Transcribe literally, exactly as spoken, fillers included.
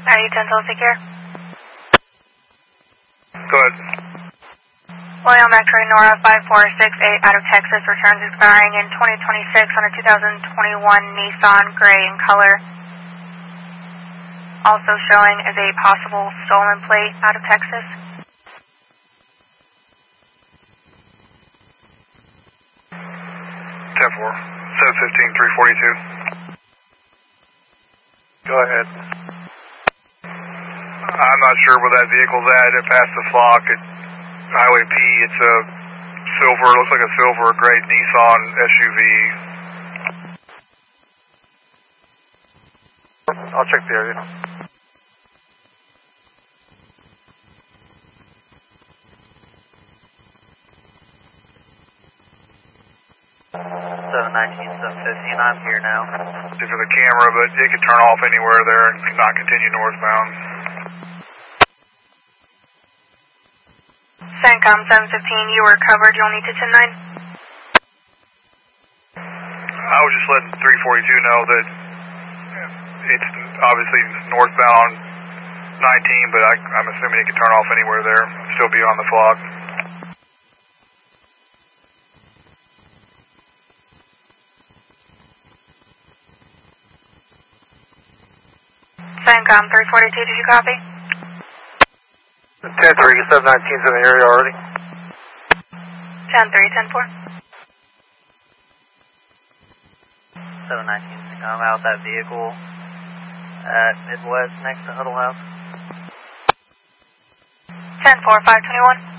ninety ten, take care. Go ahead. William X-ray Nora five four six eight out of Texas returns expiring in twenty twenty-six on a two thousand twenty-one Nissan gray in color. Also showing as a possible stolen plate out of Texas. ten four, seven fifteen, three forty-two. Go ahead. I'm not sure where that vehicle's at. It passed the flock at Highway P. It's a silver, looks like a silver gray Nissan S U V. I'll check the area. seven nineteen, seven fifteen, I'm here now. Just for the camera, but it can turn off anywhere there and not continue northbound. CENTCOM seven fifteen, you were covered, you'll need to ten nine. I was just letting three forty-two know that it's obviously northbound nineteen, but I, I'm assuming it can turn off anywhere there, still be on the flock. CENTCOM three forty-two, did you copy? ten three, seven nineteen's in the area already. ten three, ten four. seven nineteen, I'm out that vehicle at Midwest next to Huddle House. ten four, five twenty-one.